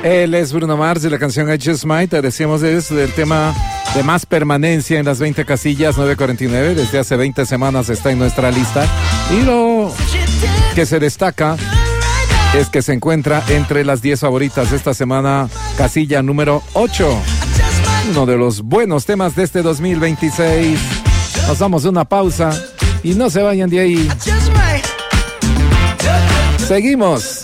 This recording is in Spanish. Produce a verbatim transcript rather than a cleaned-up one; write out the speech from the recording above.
Él es Bruno Mars y la canción I Just Might. Te decíamos es del tema de más permanencia en las veinte casillas, nueve cuarenta y nueve. Desde hace veinte semanas está en nuestra lista. Y lo que se destaca es que se encuentra entre las diez favoritas esta semana, casilla número ocho. Uno de los buenos temas de este dos mil veintiséis. Nos damos una pausa y no se vayan de ahí. Seguimos.